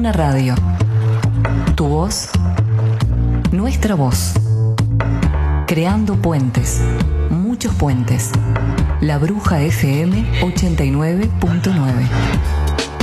Una radio. Tu voz. Nuestra voz. Creando puentes. Muchos puentes. La Bruja FM 89.9.